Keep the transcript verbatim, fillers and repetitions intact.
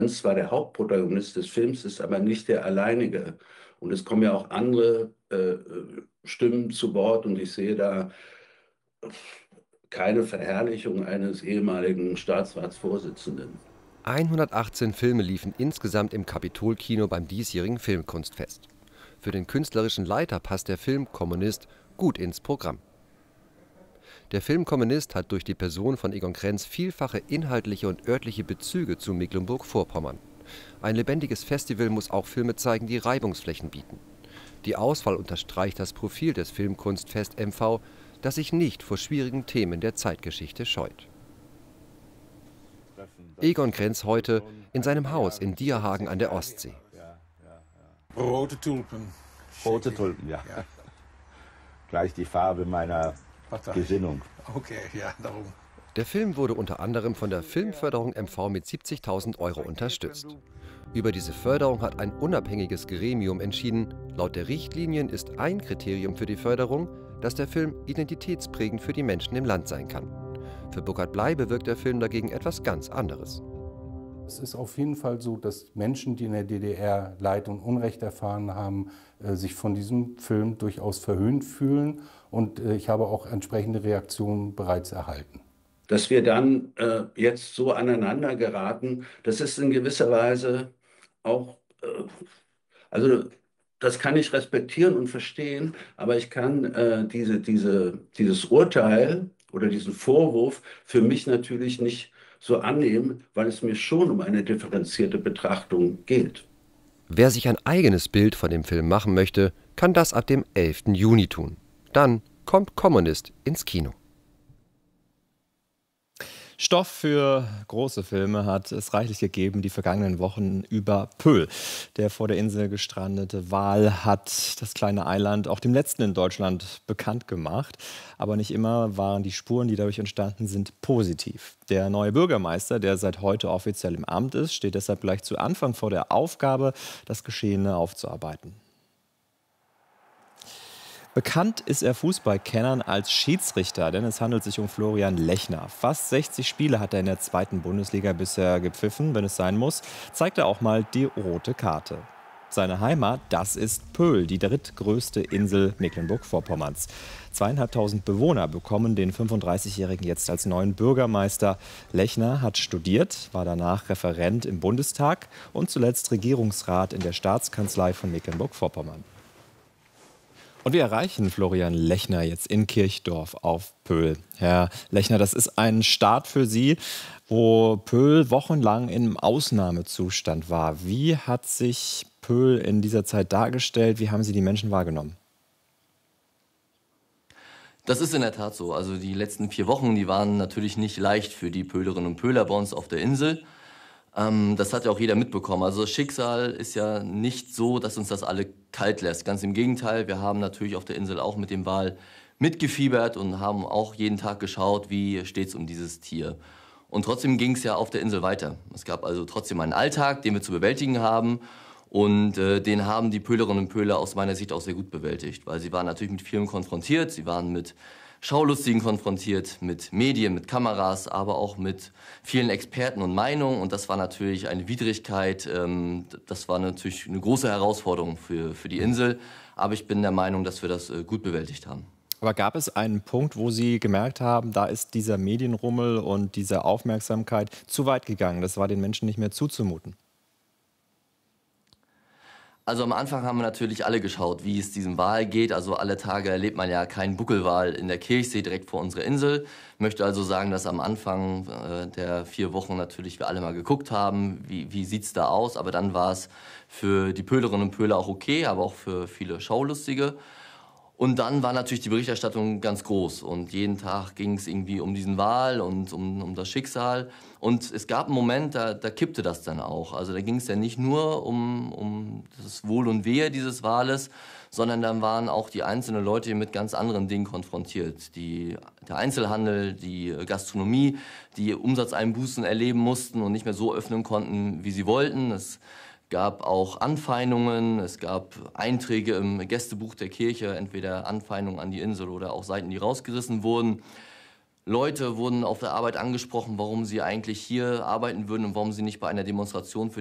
ist zwar der Hauptprotagonist des Films, ist aber nicht der alleinige. Und es kommen ja auch andere äh, äh, Stimmen zu Wort und ich sehe da keine Verherrlichung eines ehemaligen Staatsratsvorsitzenden. hundertachtzehn Filme liefen insgesamt im Capitol-Kino beim diesjährigen Filmkunstfest. Für den künstlerischen Leiter passt der Film Kommunist gut ins Programm. Der Film Kommunist hat durch die Person von Egon Krenz vielfache inhaltliche und örtliche Bezüge zu Mecklenburg-Vorpommern. Ein lebendiges Festival muss auch Filme zeigen, die Reibungsflächen bieten. Die Auswahl unterstreicht das Profil des Filmkunstfest M V, das sich nicht vor schwierigen Themen der Zeitgeschichte scheut. Egon Krenz heute in seinem Haus in Dierhagen an der Ostsee. Rote Tulpen. Rote Tulpen, ja. ja. Gleich die Farbe meiner Partei. Gesinnung. Okay, ja, darum. Der Film wurde unter anderem von der Filmförderung M V mit siebzigtausend Euro unterstützt. Über diese Förderung hat ein unabhängiges Gremium entschieden. Laut der Richtlinien ist ein Kriterium für die Förderung, dass der Film identitätsprägend für die Menschen im Land sein kann. Für Burkhard Bley bewirkt der Film dagegen etwas ganz anderes. Es ist auf jeden Fall so, dass Menschen, die in der D D R Leid und Unrecht erfahren haben, sich von diesem Film durchaus verhöhnt fühlen. Und ich habe auch entsprechende Reaktionen bereits erhalten. Dass wir dann äh, jetzt so aneinander geraten, das ist in gewisser Weise auch, äh, also das kann ich respektieren und verstehen, aber ich kann äh, diese, diese, dieses Urteil oder diesen Vorwurf für mich natürlich nicht so annehmen, weil es mir schon um eine differenzierte Betrachtung geht. Wer sich ein eigenes Bild von dem Film machen möchte, kann das ab dem elften Juni tun. Dann kommt Kommunist ins Kino. Stoff für große Filme hat es reichlich gegeben die vergangenen Wochen über Pöhl. Der vor der Insel gestrandete Wal hat das kleine Eiland auch dem letzten in Deutschland bekannt gemacht. Aber nicht immer waren die Spuren, die dadurch entstanden sind, positiv. Der neue Bürgermeister, der seit heute offiziell im Amt ist, steht deshalb gleich zu Anfang vor der Aufgabe, das Geschehene aufzuarbeiten. Bekannt ist er Fußballkennern als Schiedsrichter, denn es handelt sich um Florian Lechner. Fast sechzig Spiele hat er in der zweiten Bundesliga bisher gepfiffen, wenn es sein muss, zeigt er auch mal die rote Karte. Seine Heimat, das ist Pöhl, die drittgrößte Insel Mecklenburg-Vorpommerns. Zweieinhalbtausend Bewohner bekommen den fünfunddreißigjährigen jetzt als neuen Bürgermeister. Lechner hat studiert, war danach Referent im Bundestag und zuletzt Regierungsrat in der Staatskanzlei von Mecklenburg-Vorpommern. Und wir erreichen Florian Lechner jetzt in Kirchdorf auf Pöhl. Herr Lechner, das ist ein Start für Sie, wo Pöhl wochenlang im Ausnahmezustand war. Wie hat sich Pöhl in dieser Zeit dargestellt? Wie haben Sie die Menschen wahrgenommen? Das ist in der Tat so. Also die letzten vier Wochen, die waren natürlich nicht leicht für die Pöhlerinnen und Pöhler bei uns auf der Insel. Ähm, das hat ja auch jeder mitbekommen. Also das Schicksal ist ja nicht so, dass uns das alle kalt lässt. Ganz im Gegenteil, wir haben natürlich auf der Insel auch mit dem Wal mitgefiebert und haben auch jeden Tag geschaut, wie steht es um dieses Tier. Und trotzdem ging es ja auf der Insel weiter. Es gab also trotzdem einen Alltag, den wir zu bewältigen haben. Und äh, den haben die Pöhlerinnen und Pöhler aus meiner Sicht auch sehr gut bewältigt. Weil sie waren natürlich mit vielem konfrontiert. Sie waren mit Schaulustigen konfrontiert, mit Medien, mit Kameras, aber auch mit vielen Experten und Meinungen. Und das war natürlich eine Widrigkeit. Ähm, das war natürlich eine große Herausforderung für, für die Insel. Aber ich bin der Meinung, dass wir das äh, gut bewältigt haben. Aber gab es einen Punkt, wo Sie gemerkt haben, da ist dieser Medienrummel und diese Aufmerksamkeit zu weit gegangen? Das war den Menschen nicht mehr zuzumuten. Also am Anfang haben wir natürlich alle geschaut, wie es diesem Wal geht. Also alle Tage erlebt man ja keinen Buckelwal in der Kirchsee direkt vor unserer Insel. Ich möchte also sagen, dass am Anfang äh, der vier Wochen natürlich wir alle mal geguckt haben, wie, wie sieht es da aus. Aber dann war es für die Pöhlerinnen und Pöhler auch okay, aber auch für viele Schaulustige. Und dann war natürlich die Berichterstattung ganz groß und jeden Tag ging es irgendwie um diesen Wal und um, um das Schicksal. Und es gab einen Moment, da, da kippte das dann auch. Also da ging es ja nicht nur um, um das Wohl und Wehe dieses Wales, sondern dann waren auch die einzelnen Leute mit ganz anderen Dingen konfrontiert. Die, der Einzelhandel, die Gastronomie, die Umsatzeinbußen erleben mussten und nicht mehr so öffnen konnten, wie sie wollten. Es gab auch Anfeindungen, es gab Einträge im Gästebuch der Kirche, entweder Anfeindungen an die Insel oder auch Seiten, die rausgerissen wurden. Leute wurden auf der Arbeit angesprochen, warum sie eigentlich hier arbeiten würden und warum sie nicht bei einer Demonstration für